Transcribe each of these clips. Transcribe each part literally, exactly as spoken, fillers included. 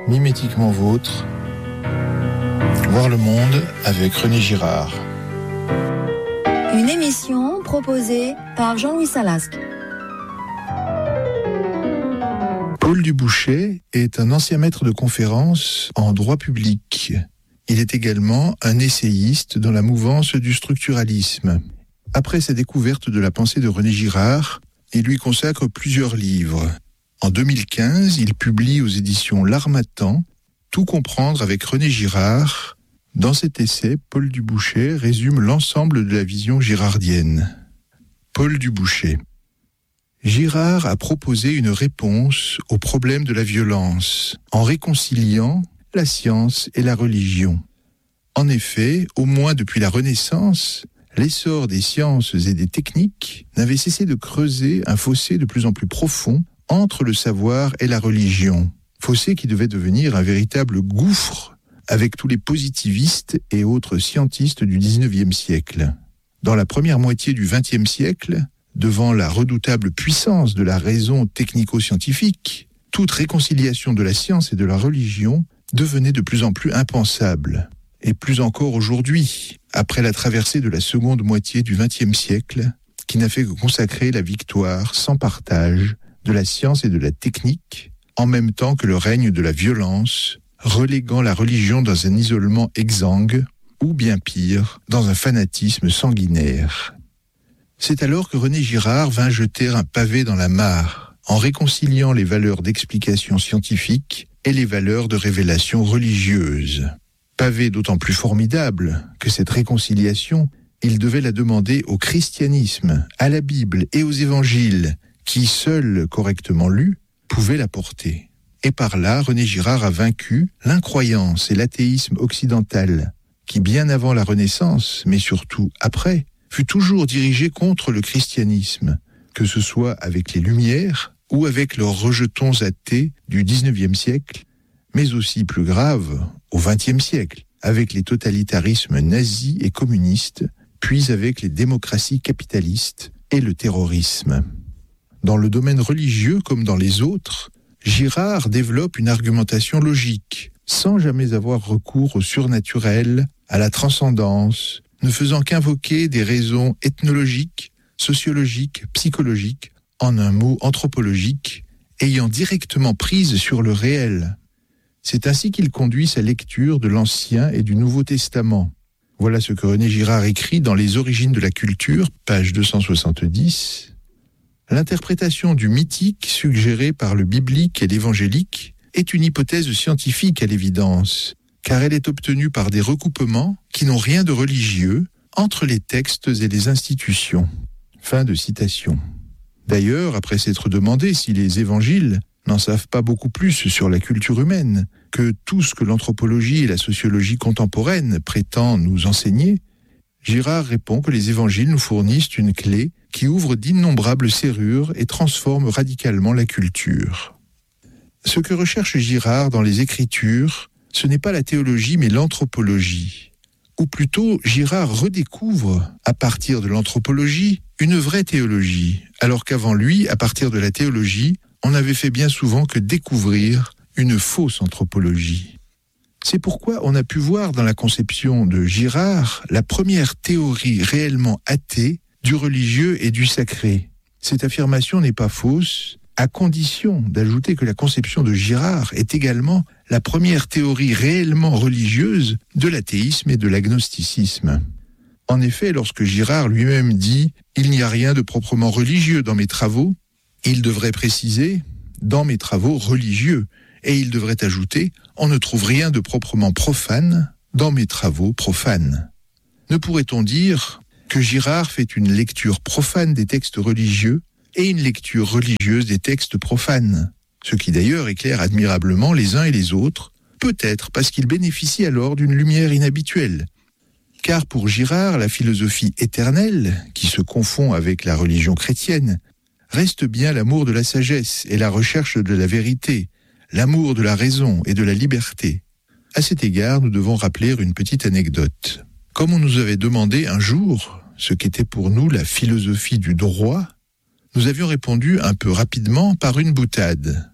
Mimétiquement vôtre, voir le monde avec René Girard. Une émission proposée par Jean-Louis Salasque. Paul Dubouchet est un ancien maître de conférences en droit public. Il est également un essayiste dans la mouvance du structuralisme. Après sa découverte de la pensée de René Girard, il lui consacre plusieurs livres. En deux mille quinze, il publie aux éditions L'Harmattan « Tout comprendre avec René Girard ». Dans cet essai, Paul Dubouchet résume l'ensemble de la vision girardienne. Paul Dubouchet. Girard a proposé une réponse au problème de la violence en réconciliant la science et la religion. En effet, au moins depuis la Renaissance, l'essor des sciences et des techniques n'avait cessé de creuser un fossé de plus en plus profond entre le savoir et la religion, fossé qui devait devenir un véritable gouffre avec tous les positivistes et autres scientistes du dix-neuvième siècle. Dans la première moitié du vingtième siècle, devant la redoutable puissance de la raison technico-scientifique, toute réconciliation de la science et de la religion devenait de plus en plus impensable. Et plus encore aujourd'hui, après la traversée de la seconde moitié du vingtième siècle, qui n'a fait que consacrer la victoire sans partage de la science et de la technique, en même temps que le règne de la violence, reléguant la religion dans un isolement exsangue, ou bien pire, dans un fanatisme sanguinaire. C'est alors que René Girard vint jeter un pavé dans la mare, en réconciliant les valeurs d'explication scientifique et les valeurs de révélation religieuse. Pavé d'autant plus formidable que cette réconciliation, il devait la demander au christianisme, à la Bible et aux évangiles, qui, seuls correctement lus, pouvaient la porter. Et par là, René Girard a vaincu l'incroyance et l'athéisme occidental, qui bien avant la Renaissance, mais surtout après, fut toujours dirigé contre le christianisme, que ce soit avec les Lumières ou avec leurs rejetons athées du dix-neuvième siècle, mais aussi plus grave, au vingtième siècle, avec les totalitarismes nazis et communistes, puis avec les démocraties capitalistes et le terrorisme. Dans le domaine religieux comme dans les autres, Girard développe une argumentation logique, sans jamais avoir recours au surnaturel, à la transcendance, ne faisant qu'invoquer des raisons ethnologiques, sociologiques, psychologiques, en un mot anthropologiques, ayant directement prise sur le réel. C'est ainsi qu'il conduit sa lecture de l'Ancien et du Nouveau Testament. Voilà ce que René Girard écrit dans Les origines de la culture, page deux cent soixante-dix. L'interprétation du mythique suggérée par le biblique et l'évangélique est une hypothèse scientifique à l'évidence, car elle est obtenue par des recoupements qui n'ont rien de religieux entre les textes et les institutions. Fin de citation. D'ailleurs, après s'être demandé si les évangiles n'en savent pas beaucoup plus sur la culture humaine que tout ce que l'anthropologie et la sociologie contemporaine prétendent nous enseigner, Girard répond que les évangiles nous fournissent une clé qui ouvre d'innombrables serrures et transforme radicalement la culture. Ce que recherche Girard dans les Écritures, ce n'est pas la théologie mais l'anthropologie. Ou plutôt, Girard redécouvre, à partir de l'anthropologie, une vraie théologie, alors qu'avant lui, à partir de la théologie, on n'avait fait bien souvent que découvrir une fausse anthropologie. C'est pourquoi on a pu voir dans la conception de Girard la première théorie réellement athée du religieux et du sacré. Cette affirmation n'est pas fausse, à condition d'ajouter que la conception de Girard est également la première théorie réellement religieuse de l'athéisme et de l'agnosticisme. En effet, lorsque Girard lui-même dit « Il n'y a rien de proprement religieux dans mes travaux », il devrait préciser « dans mes travaux religieux » et il devrait ajouter « on ne trouve rien de proprement profane dans mes travaux profanes ». Ne pourrait-on dire que Girard fait une lecture profane des textes religieux et une lecture religieuse des textes profanes, ce qui d'ailleurs éclaire admirablement les uns et les autres, peut-être parce qu'il bénéficie alors d'une lumière inhabituelle. Car pour Girard, la philosophie éternelle, qui se confond avec la religion chrétienne, reste bien l'amour de la sagesse et la recherche de la vérité, l'amour de la raison et de la liberté. À cet égard, nous devons rappeler une petite anecdote. Comme on nous avait demandé un jour ce qu'était pour nous la philosophie du droit, nous avions répondu un peu rapidement par une boutade.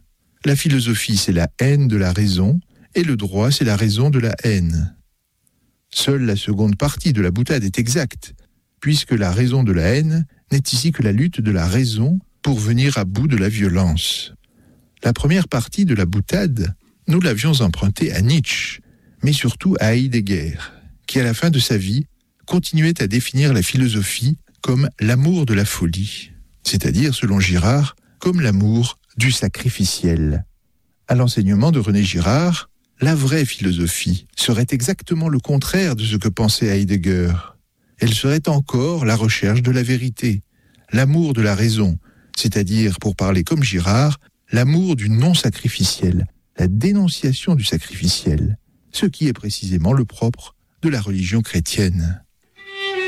La philosophie, c'est la haine de la raison, et le droit, c'est la raison de la haine. Seule la seconde partie de la boutade est exacte, puisque la raison de la haine n'est ici que la lutte de la raison pour venir à bout de la violence. La première partie de la boutade, nous l'avions empruntée à Nietzsche, mais surtout à Heidegger, qui à la fin de sa vie continuait à définir la philosophie comme l'amour de la folie, c'est-à-dire, selon Girard, comme l'amour du sacrificiel. À l'enseignement de René Girard, la vraie philosophie serait exactement le contraire de ce que pensait Heidegger. Elle serait encore la recherche de la vérité, l'amour de la raison, c'est-à-dire, pour parler comme Girard, l'amour du non-sacrificiel, la dénonciation du sacrificiel, ce qui est précisément le propre de la religion chrétienne.